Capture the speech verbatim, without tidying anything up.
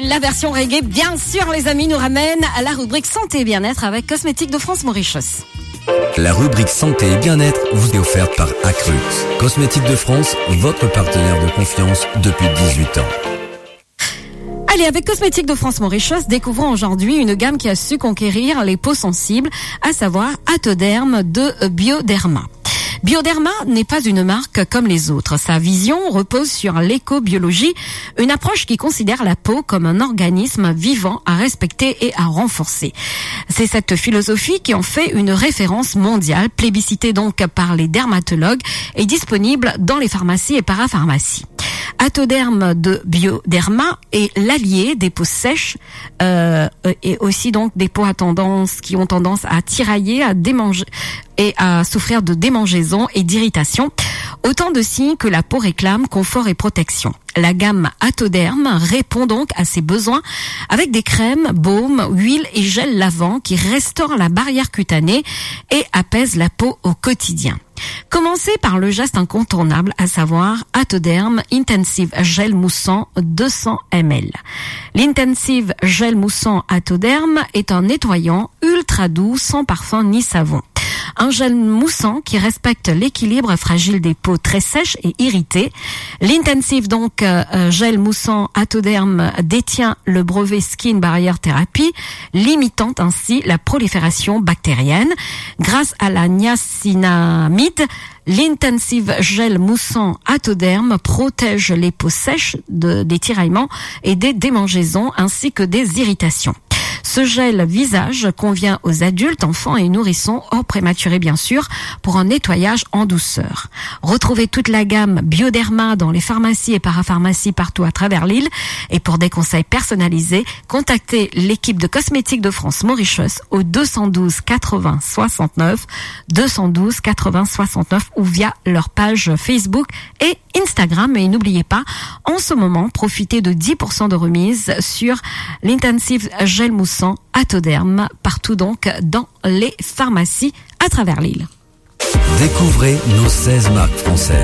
la version reggae, bien sûr, les amis, nous ramène à la rubrique santé et bien-être avec Cosmétiques de France Mauritius. La rubrique santé et bien-être vous est offerte par Acrux. Cosmétiques de France, votre partenaire de confiance depuis dix-huit ans. Allez, avec Cosmétiques de France Mauritius, découvrons aujourd'hui une gamme qui a su conquérir les peaux sensibles, à savoir Atoderm de Bioderma. Bioderma n'est pas une marque comme les autres. Sa vision repose sur l'écobiologie, une approche qui considère la peau comme un organisme vivant à respecter et à renforcer. C'est cette philosophie qui en fait une référence mondiale, plébiscitée donc par les dermatologues et disponible dans les pharmacies et parapharmacies. Atoderm de Bioderma est l'allié des peaux sèches euh, et aussi donc des peaux à tendance qui ont tendance à tirailler, à démanger et à souffrir de démangeaisons et d'irritation. Autant de signes que la peau réclame confort et protection. La gamme Atoderm répond donc à ses besoins avec des crèmes, baumes, huiles et gels lavants qui restaurent la barrière cutanée et apaisent la peau au quotidien. Commencez par le geste incontournable, à savoir Atoderm Intensive Gel Moussant deux cents millilitres. L'Intensive Gel Moussant Atoderm est un nettoyant ultra doux, sans parfum ni savon. Un gel moussant qui respecte l'équilibre fragile des peaux très sèches et irritées. L'Intensive donc euh, gel moussant Atoderm détient le brevet Skin Barrier Therapy, limitant ainsi la prolifération bactérienne. Grâce à la niacinamide, l'Intensive gel moussant Atoderm protège les peaux sèches de, des tiraillements et des démangeaisons ainsi que des irritations. Ce gel visage convient aux adultes, enfants et nourrissons, hors prématurés bien sûr, pour un nettoyage en douceur. Retrouvez toute la gamme Bioderma dans les pharmacies et parapharmacies partout à travers l'île. Et pour des conseils personnalisés, contactez l'équipe de Cosmétiques de France Mauritius au deux cent douze quatre-vingts soixante-neuf, deux cent douze quatre-vingts soixante-neuf ou via leur page Facebook et Instagram. Et n'oubliez pas, en ce moment, profitez de dix pour cent de remise sur l'Intensive Gel Moussant Atoderm, partout donc dans les pharmacies à travers l'île. Découvrez nos seize marques françaises.